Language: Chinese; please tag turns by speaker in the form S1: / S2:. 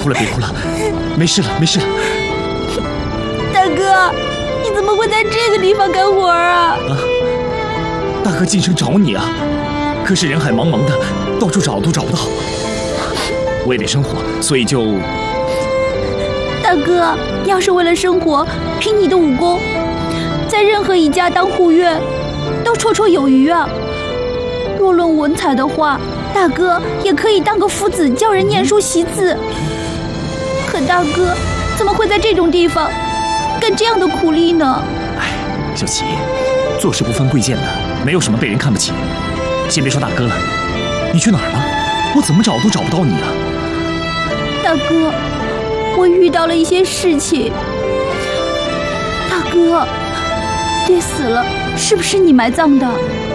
S1: 哭了，别哭了，没事了，没事了。
S2: 大哥，你怎么会在这个地方干活啊？
S1: 大哥进城找你啊，可是人海茫茫的，到处找都找不到。我也得生活，所以就……
S2: 大哥，要是为了生活，凭你的武功，在任何一家当护院都绰绰有余啊。若论文采的话，大哥也可以当个夫子，教人念书习字。可大哥怎么会在这种地方干这样的苦力呢？
S1: 哎，小琪，做事不分贵贱的，没有什么被人看不起。先别说大哥了，你去哪儿了？我怎么找都找不到你啊！
S2: 大哥，我遇到了一些事情。大哥，爹死了，是不是你埋葬的？